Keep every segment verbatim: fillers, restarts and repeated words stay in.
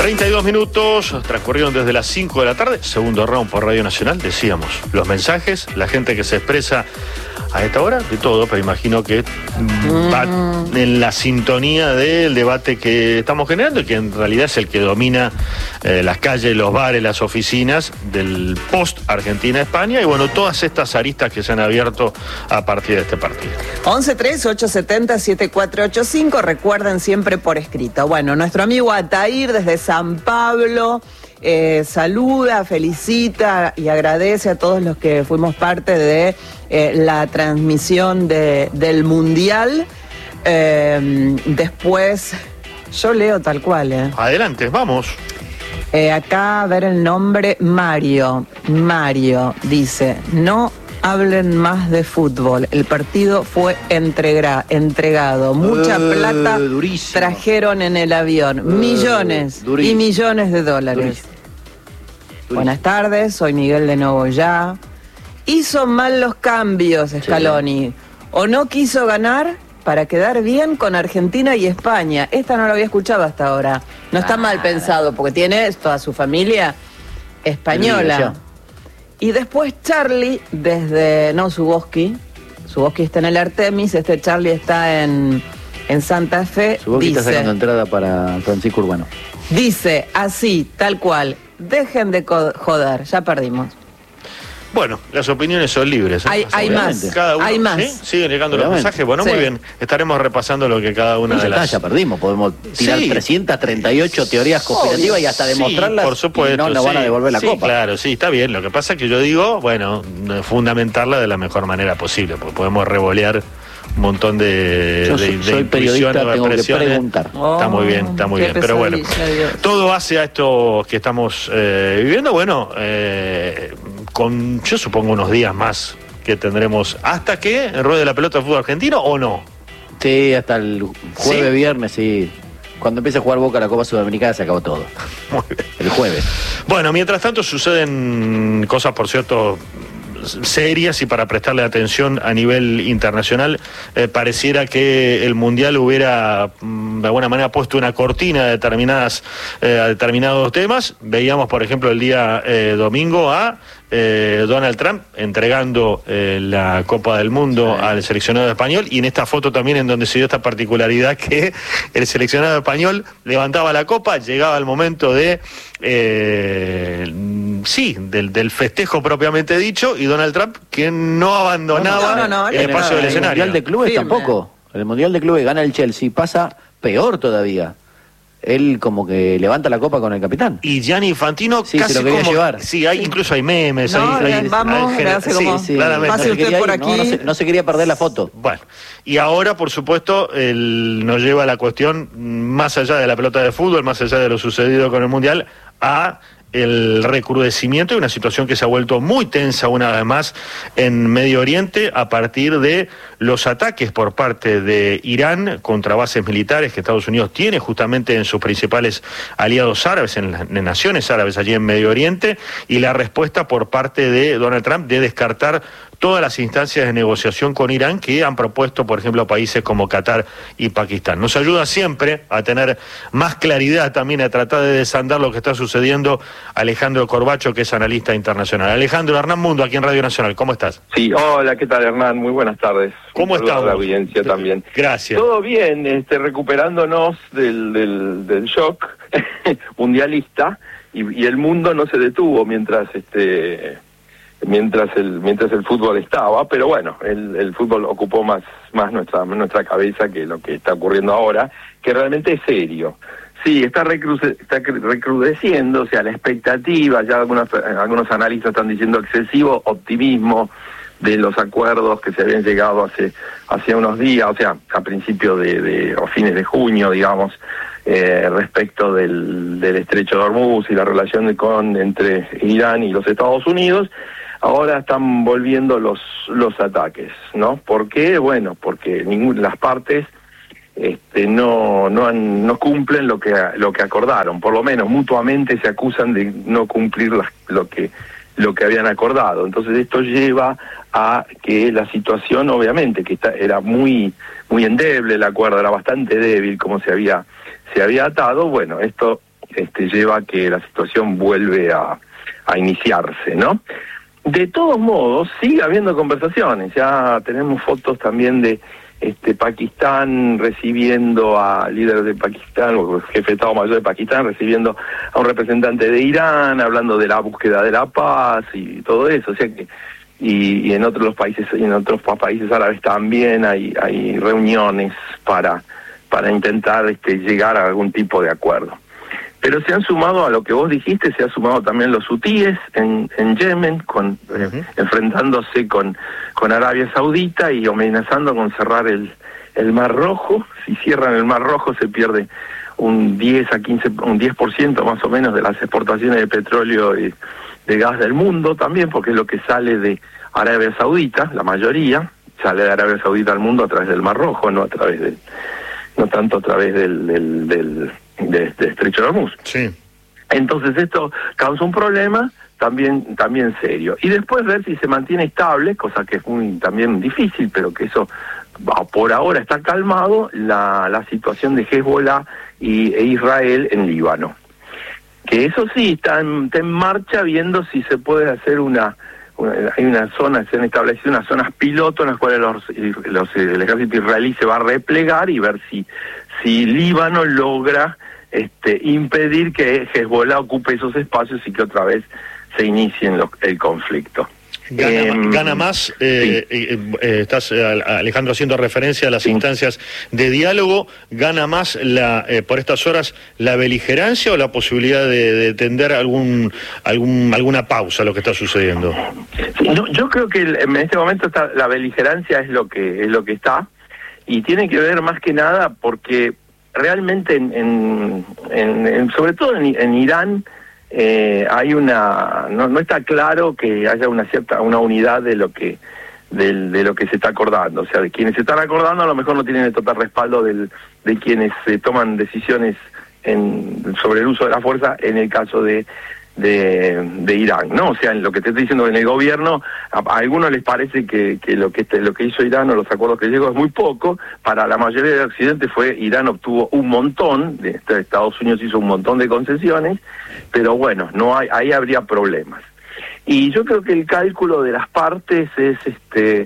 treinta y dos minutos transcurrieron desde las cinco de la tarde, segundo round por Radio Nacional. Decíamos, los mensajes, la gente que se expresa a esta hora, de todo, pero imagino que va en la sintonía del debate que estamos generando y que en realidad es el que domina eh, las calles, los bares, las oficinas del post-Argentina-España y bueno, todas estas aristas que se han abierto a partir de este partido. once tres ocho siete cero siete cuatro ocho cinco, recuerden siempre por escrito. Bueno, nuestro amigo Atair desde San Pablo eh, saluda, felicita y agradece a todos los que fuimos parte de eh, la transmisión de, del Mundial. Eh, después, yo leo tal cual. Eh. Adelante, vamos. Eh, acá a ver el nombre, Mario. Mario dice, no hablen más de fútbol. El partido fue entrega, entregado. Mucha uh, plata durísimo. Trajeron en el avión. Uh, millones durísimo. y millones de dólares. Durísimo. Buenas tardes, soy Miguel de Nogoyá. Hizo mal los cambios Scaloni. Sí. O no quiso ganar para quedar bien con Argentina y España. Esta no lo había escuchado hasta ahora. No está ah. mal pensado porque tiene toda su familia española. Y después Charlie, desde, no, Suboski, Suboski está en el Artemis, este Charlie está en, en Santa Fe. Suboski dice, está sacando entrada para Francisco Urbano. Dice, así, tal cual, dejen de joder, ya perdimos. Bueno, las opiniones son libres. ¿eh? Hay, hay más, cada uno, hay más. ¿sí? Siguen llegando los mensajes. Bueno, sí. Muy bien. Estaremos repasando lo que cada una no, de ya las... Está, ya perdimos. Podemos tirar sí. trescientas treinta y ocho teorías conspirativas y hasta demostrarlas. Sí, por supuesto. Y no nos sí. van a devolver la sí, copa. Claro, sí, está bien. Lo que pasa es que yo digo, bueno, fundamentarla de la mejor manera posible, porque podemos revolear un montón de, yo de, soy, de soy periodista, tengo que preguntar. Oh, está muy bien, está muy bien. Pero bueno, Dios. Todo hace a esto que estamos eh, viviendo, bueno, eh, con, yo supongo, unos días más que tendremos hasta que ruede la pelota del fútbol argentino, ¿o no? Sí, hasta el jueves, ¿sí? Viernes, sí. Cuando empiece a jugar Boca la Copa Sudamericana se acabó todo. Muy bien. El jueves. Bueno, mientras tanto suceden cosas, por cierto, serias y para prestarle atención a nivel internacional. Eh, pareciera que el Mundial hubiera de alguna manera puesto una cortina a determinadas eh, a determinados temas. Veíamos, por ejemplo, el día eh, domingo a eh, Donald Trump entregando eh, la Copa del Mundo sí. al seleccionado español, y en esta foto también en donde se dio esta particularidad que el seleccionado español levantaba la copa, llegaba el momento de eh, sí, del, del festejo propiamente dicho, y Donald Trump que no abandonaba no, no, no, no, el espacio del escenario. El Mundial de Clubes sí, tampoco. El Mundial de Clubes gana el Chelsea, pasa peor todavía. Él como que levanta la copa con el capitán. Y Gianni Infantino sí, casi se lo quería como... llevar. Sí, hay, sí. incluso hay memes. No, hay, hay, vamos, hay, hace como... Sí, sí, claramente. Pase no usted se por ir, aquí. No, no, se, no se quería perder la foto. Bueno, y ahora, por supuesto, el, nos lleva la cuestión, más allá de la pelota de fútbol, más allá de lo sucedido con el Mundial, a el recrudecimiento de una situación que se ha vuelto muy tensa una vez más en Medio Oriente a partir de los ataques por parte de Irán contra bases militares que Estados Unidos tiene justamente en sus principales aliados árabes, en las en naciones árabes allí en Medio Oriente, y la respuesta por parte de Donald Trump de descartar todas las instancias de negociación con Irán que han propuesto, por ejemplo, países como Qatar y Pakistán. Nos ayuda siempre a tener más claridad, también a tratar de desandar lo que está sucediendo, Alejandro Corbacho, que es analista internacional. Alejandro, Hernán Mundo, aquí en Radio Nacional, ¿cómo estás? Sí, hola, ¿qué tal, Hernán? Muy buenas tardes. ¿Cómo estás? La audiencia también. Gracias. Todo bien, este, recuperándonos del, del, del shock mundialista, y, y el mundo no se detuvo mientras este mientras el mientras el fútbol estaba, pero bueno, el, el fútbol ocupó más más nuestra nuestra cabeza que lo que está ocurriendo ahora, que realmente es serio. Sí, está, recruce, está recrudeciendo, o sea, la expectativa, ya algunos, algunos analistas están diciendo excesivo optimismo de los acuerdos que se habían llegado hace hace unos días, o sea, a principios de, de o fines de junio, digamos, eh, respecto del, del estrecho de Hormuz y la relación con entre Irán y los Estados Unidos. Ahora están volviendo los los ataques, ¿no? ¿Por qué? Bueno, porque ninguna las partes este, no no han, no cumplen lo que lo que acordaron, por lo menos mutuamente se acusan de no cumplir las, lo que lo que habían acordado. Entonces esto lleva a que la situación, obviamente, que está, era muy muy endeble, el acuerdo era bastante débil como se había se había atado. Bueno, esto este, lleva a que la situación vuelve a, a iniciarse, ¿no? De todos modos, sigue habiendo conversaciones. Ya tenemos fotos también de este Pakistán recibiendo a líderes de Pakistán, o el jefe de Estado Mayor de Pakistán recibiendo a un representante de Irán, hablando de la búsqueda de la paz y todo eso. O sea que y, y en otros países, y en otros países árabes también hay hay reuniones para para intentar este, llegar a algún tipo de acuerdo. Pero se han sumado a lo que vos dijiste, se han sumado también los hutíes en, en Yemen, con, uh-huh. eh, enfrentándose con, con Arabia Saudita y amenazando con cerrar el, el Mar Rojo. Si cierran el Mar Rojo se pierde un diez a quince, un diez por ciento más o menos de las exportaciones de petróleo y de gas del mundo también, porque es lo que sale de Arabia Saudita, la mayoría, sale de Arabia Saudita al mundo a través del Mar Rojo, no a través del, no tanto a través del, del, del de, de Estrecho de Hormuz. Sí. Entonces esto causa un problema también también serio. Y después ver si se mantiene estable, cosa que es muy también difícil, pero que eso por ahora está calmado, la, la situación de Hezbollah y, e Israel en Líbano. Que eso sí, está en, está en marcha viendo si se puede hacer una... una hay una zona, se han establecido unas zonas piloto en las cuales los, los, el ejército israelí se va a replegar y ver si, si Líbano logra este, impedir que Hezbollah ocupe esos espacios y que otra vez se inicie los, el conflicto. Gana, eh, gana más, eh, sí. eh, eh, estás, Alejandro, haciendo referencia a las sí. instancias de diálogo, ¿gana más la eh, por estas horas la beligerancia o la posibilidad de, de tender algún, algún alguna pausa a lo que está sucediendo? Sí, no, yo creo que en este momento está, la beligerancia es lo que es lo que está, y tiene que ver más que nada porque realmente en, en, en, en sobre todo en, en Irán eh, hay una no, no está claro que haya una cierta una unidad de lo que de, de lo que se está acordando. O sea, de quienes se están acordando a lo mejor no tienen el total respaldo del, de quienes eh, toman decisiones en, sobre el uso de la fuerza en el caso de De, de Irán, ¿no? O sea, en lo que te estoy diciendo, en el gobierno, a, a algunos les parece que, que lo que este, lo que hizo Irán o los acuerdos que llegó es muy poco. Para la mayoría del occidente fue Irán obtuvo un montón, de, de Estados Unidos hizo un montón de concesiones, pero bueno, no hay, ahí habría problemas. Y yo creo que el cálculo de las partes es este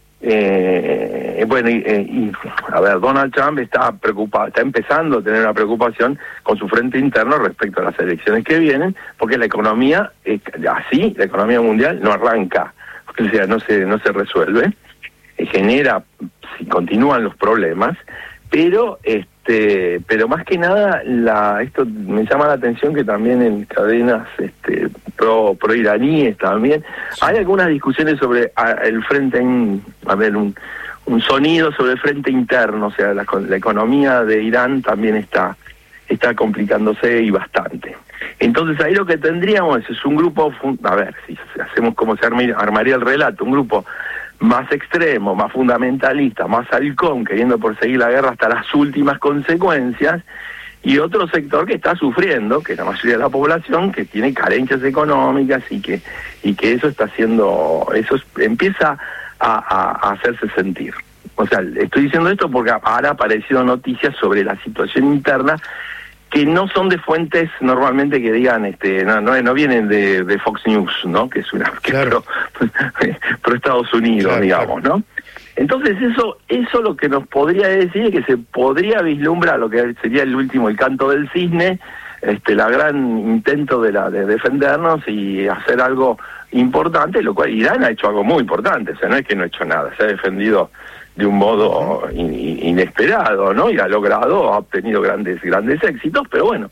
Eh, bueno, y, y, a ver, Donald Trump está preocupado, está empezando a tener una preocupación con su frente interno respecto a las elecciones que vienen, porque la economía, eh, así, la economía mundial no arranca, o sea, no se, no se resuelve, eh, genera, si continúan los problemas, pero este pero más que nada la esto me llama la atención que también en cadenas este pro pro iraníes también sí. Hay algunas discusiones sobre a, el frente in, a ver un un sonido sobre el frente interno, o sea, la, la economía de Irán también está está complicándose y bastante. Entonces ahí lo que tendríamos es, es un grupo, a ver, si hacemos como se armaría, armaría el relato, un grupo más extremo, más fundamentalista, más halcón, queriendo perseguir la guerra hasta las últimas consecuencias, y otro sector que está sufriendo, que es la mayoría de la población, que tiene carencias económicas y que y que eso está haciendo, eso es, empieza a, a, a hacerse sentir. O sea, estoy diciendo esto porque ahora han aparecido noticias sobre la situación interna que no son de fuentes normalmente que digan, este, no, no, no vienen de, de Fox News, ¿no? Que es una que claro. pro, pro Estados Unidos, claro, digamos, claro. ¿no? Entonces eso, eso lo que nos podría decir es que se podría vislumbrar lo que sería el último, el canto del cisne, este, la gran intento de la de defendernos y hacer algo importante, lo cual Irán ha hecho algo muy importante, o sea, no es que no ha hecho nada, se ha defendido de un modo in, inesperado, ¿no? Y ha logrado, ha obtenido grandes grandes éxitos, pero bueno,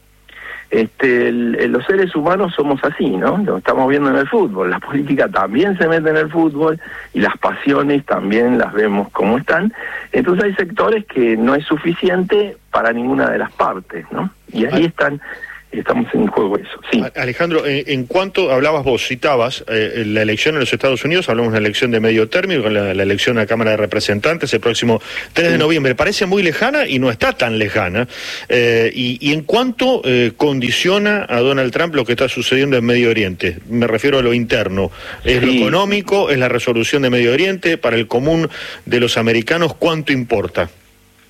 este el, el, los seres humanos somos así, ¿no? Lo estamos viendo en el fútbol, la política también se mete en el fútbol y las pasiones también las vemos como están. Entonces hay sectores que no es suficiente para ninguna de las partes, ¿no? Y ahí están estamos en juego eso, sí. Alejandro, en, en cuanto hablabas vos, citabas eh, la elección en los Estados Unidos, hablamos de una elección de medio término, con la, la elección a la Cámara de Representantes el próximo tres de noviembre, parece muy lejana y no está tan lejana, eh, y, y en cuanto eh, condiciona a Donald Trump lo que está sucediendo en Medio Oriente, me refiero a lo interno, ¿es sí. lo económico, es la resolución de Medio Oriente, para el común de los americanos, cuánto importa?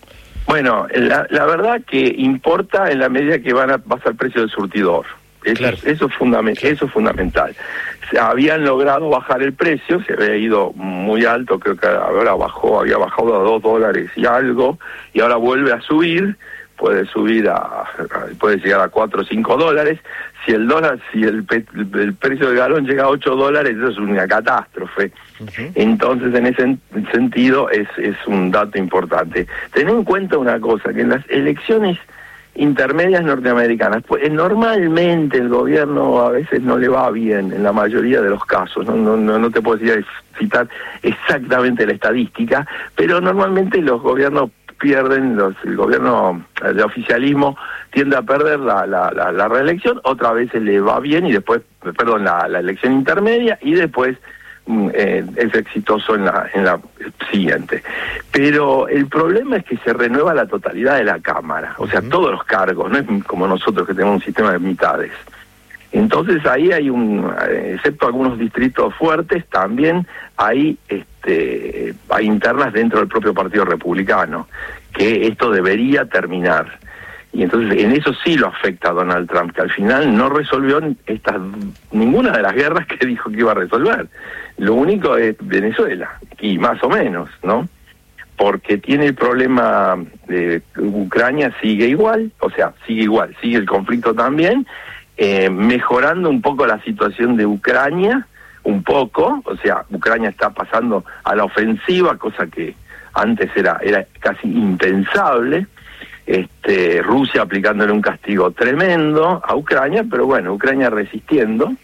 Bueno, la, la verdad que importa en la medida que van a, vas al precio del surtidor. Eso, claro. eso, es fundament, claro. eso es fundamental. Se habían logrado bajar el precio, se había ido muy alto, creo que ahora bajó, había bajado a dos dólares y algo, y ahora vuelve a subir, puede subir a, a puede llegar a cuatro o cinco dólares. Si el dólar, si el, el precio del galón llega a ocho dólares, eso es una catástrofe. Uh-huh. Entonces, en ese sentido, es, es un dato importante. Ten en cuenta una cosa, que en las elecciones intermedias norteamericanas, pues normalmente el gobierno a veces no le va bien en la mayoría de los casos, no no no, no te puedo decir, citar exactamente la estadística, pero normalmente los gobiernos pierden, los, el gobierno de oficialismo tiende a perder la, la, la, la reelección, otra vez se le va bien y después, perdón, la, la elección intermedia y después Eh, es exitoso en la en la siguiente. Pero el problema es que se renueva la totalidad de la Cámara, o sea, uh-huh. todos los cargos, no es como nosotros que tenemos un sistema de mitades. Entonces ahí hay un, excepto algunos distritos fuertes, también hay este hay internas dentro del propio Partido Republicano, que esto debería terminar. Y entonces en eso sí lo afecta a Donald Trump, que al final no resolvió estas ninguna de las guerras que dijo que iba a resolver. Lo único es Venezuela, y más o menos, ¿no? Porque tiene el problema de Ucrania, sigue igual, o sea, sigue igual, sigue el conflicto también, eh, mejorando un poco la situación de Ucrania, un poco, o sea, Ucrania está pasando a la ofensiva, cosa que antes era, era casi impensable. Este, Rusia aplicándole un castigo tremendo a Ucrania, pero bueno, Ucrania resistiendo.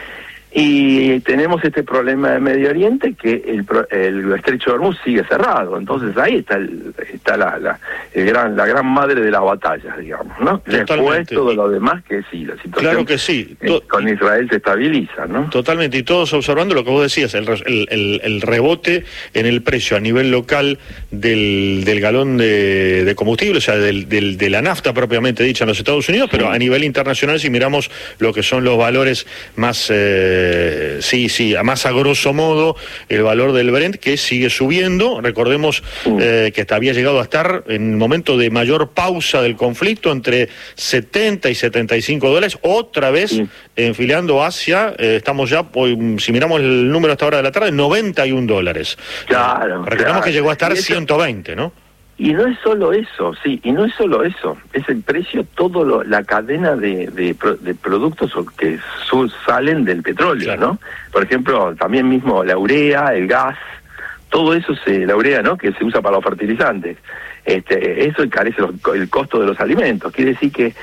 Y tenemos este problema de Medio Oriente, que el, el estrecho de Hormuz sigue cerrado. Entonces ahí está el, está la, la, el gran, la gran madre de las batallas, digamos, ¿no? Totalmente. Después todo lo demás que sí, la situación claro que sí. eh, con Israel se estabiliza, ¿no? Totalmente, y todos observando lo que vos decías, el, el, el, el rebote en el precio a nivel local del, del galón de, de combustible, o sea, del, del, de la nafta propiamente dicha en los Estados Unidos, sí. Pero a nivel internacional, si miramos lo que son los valores más... Eh, Eh, sí, sí, a más a grosso modo, el valor del Brent, que sigue subiendo. Recordemos eh, que había llegado a estar en un momento de mayor pausa del conflicto entre setenta y setenta y cinco dólares, otra vez sí. enfilando hacia, eh, estamos ya, si miramos el número hasta ahora de la tarde, noventa y un dólares. Claro. Recordemos claro. que llegó a estar ciento veinte, ¿no? Y no es solo eso, sí, y no es solo eso, es el precio, todo lo, la cadena de, de, de productos que su, salen del petróleo, claro. ¿no? Por ejemplo, también mismo la urea, el gas, todo eso, se, la urea, ¿no? Que se usa para los fertilizantes, este, eso encarece los, el costo de los alimentos, quiere decir que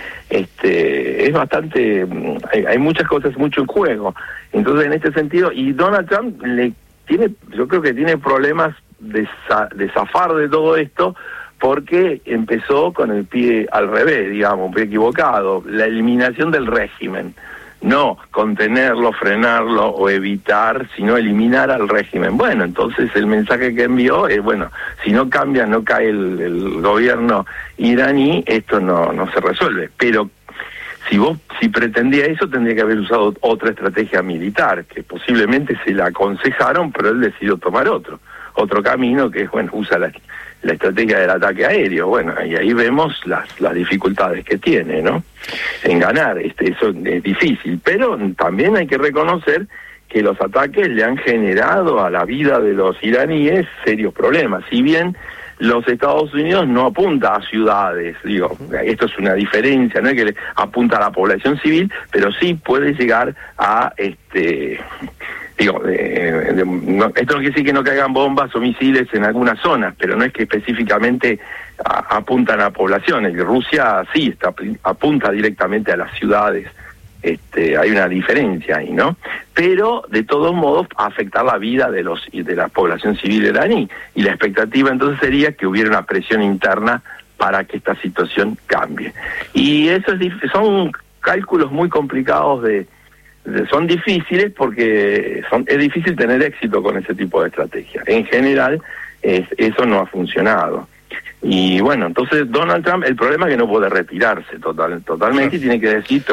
este es bastante, hay, hay muchas cosas, mucho en juego. Entonces, en este sentido, y Donald Trump le tiene, yo creo que tiene problemas de, de zafar de todo esto, porque empezó con el pie al revés, digamos, un pie equivocado, la eliminación del régimen, no contenerlo, frenarlo o evitar, sino eliminar al régimen. Bueno, entonces el mensaje que envió es, bueno, si no cambia, no cae el, el gobierno iraní, esto no, no se resuelve, pero si vos, si pretendía eso, tendría que haber usado otra estrategia militar, que posiblemente se la aconsejaron, pero él decidió tomar otro. Otro camino que es, bueno, usa la, la estrategia del ataque aéreo, bueno, y ahí vemos las, las dificultades que tiene, ¿no? En ganar, este, eso es difícil, pero también hay que reconocer que los ataques le han generado a la vida de los iraníes serios problemas, si bien los Estados Unidos no apunta a ciudades, digo, esto es una diferencia, no es que le apunta a la población civil, pero sí puede llegar a, este... Digo, de, de, no, esto no quiere decir que no caigan bombas o misiles en algunas zonas, pero no es que específicamente a, apuntan a poblaciones. Rusia sí está, apunta directamente a las ciudades. Este, hay una diferencia ahí, ¿no? Pero de todos modos afectar la vida de los de la población civil iraní. Y la expectativa entonces sería que hubiera una presión interna para que esta situación cambie. Y eso es, son cálculos muy complicados de son difíciles porque son, es difícil tener éxito con ese tipo de estrategia. En general, es, eso no ha funcionado. Y bueno, entonces Donald Trump, el problema es que no puede retirarse total, totalmente, sí. Y tiene que decir...